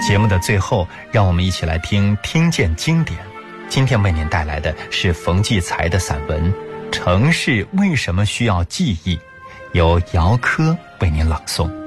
节目的最后，让我们一起来听见经典。今天为您带来的是冯骥才的散文《城市为什么需要记忆》，由姚科为您朗诵。